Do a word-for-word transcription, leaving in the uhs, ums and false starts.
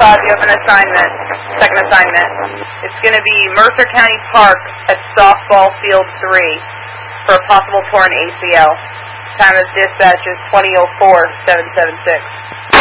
five, you have an assignment, second assignment. It's going to be Mercer County Park at Softball Field three for a possible torn A C L. Time of dispatch is twenty oh four, seven seven six.